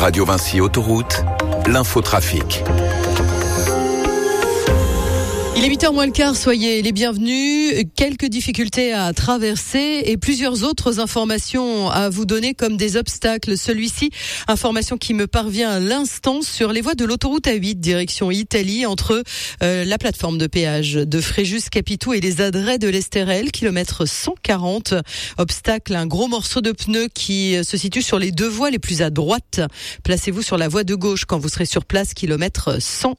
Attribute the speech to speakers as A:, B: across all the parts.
A: Radio Vinci Autoroute, l'infotrafic.
B: Il est 8h moins le quart, soyez les bienvenus. Quelques difficultés à traverser et plusieurs autres informations à vous donner comme des obstacles. Celui-ci, information qui me parvient à l'instant sur les voies de l'autoroute A8 direction Italie entre la plateforme de péage de Fréjus-Capitou et les adrets de l'Estérel, kilomètre 140. Obstacle, un gros morceau de pneu qui se situe sur les deux voies les plus à droite. Placez-vous sur la voie de gauche quand vous serez sur place, kilomètre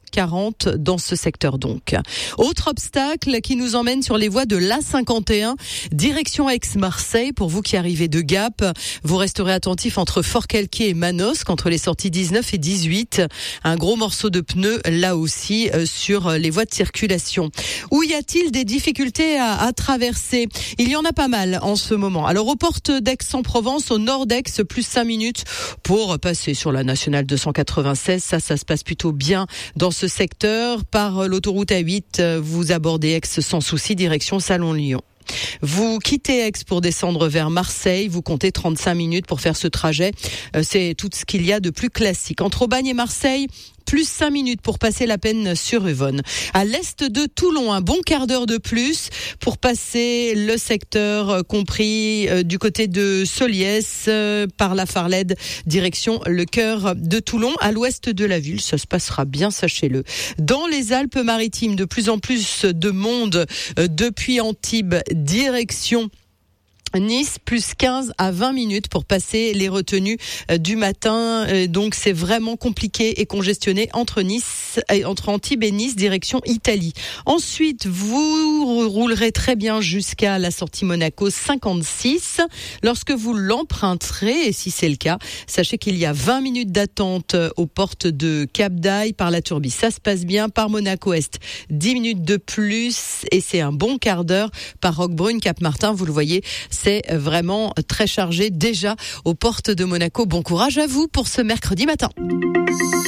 B: 140 dans ce secteur donc. Autre obstacle qui nous emmène sur les voies de l'A51, direction Aix-Marseille. Pour vous qui arrivez de Gap, vous resterez attentif entre Fort-Calquier et Manosque, entre les sorties 19 et 18. Un gros morceau de pneu, là aussi, sur les voies de circulation. Où y a-t-il des difficultés à traverser ? Il y en a pas mal en ce moment. Alors, aux portes d'Aix-en-Provence, au nord d'Aix, plus 5 minutes pour passer sur la nationale 296. Ça se passe plutôt bien dans ce secteur. Par l'autoroute A8, vous abordez Aix sans souci, direction Salon-Lyon. Vous quittez Aix pour descendre vers Marseille. Vous comptez 35 minutes pour faire ce trajet. C'est tout ce qu'il y a de plus classique. Entre Aubagne et Marseille, plus 5 minutes pour passer la Peine sur Yvonne. À l'est de Toulon, un bon quart d'heure de plus pour passer le secteur compris du côté de Soliès par la Farlède, direction le cœur de Toulon. À l'ouest de la ville, ça se passera bien, sachez-le. Dans les Alpes-Maritimes, de plus en plus de monde depuis Antibes, direction Nice, plus 15 à 20 minutes pour passer les retenues du matin. Donc, c'est vraiment compliqué et congestionné entre Antibes et Nice, direction Italie. Ensuite, vous roulerez très bien jusqu'à la sortie Monaco 56. Lorsque vous l'emprunterez, et si c'est le cas, sachez qu'il y a 20 minutes d'attente aux portes de Cap d'Aille par la Turbie. Ça se passe bien. Par Monaco Est, 10 minutes de plus et c'est un bon quart d'heure par Roquebrune, Cap Martin. Vous le voyez, c'est vraiment très chargé déjà aux portes de Monaco. Bon courage à vous pour ce mercredi matin.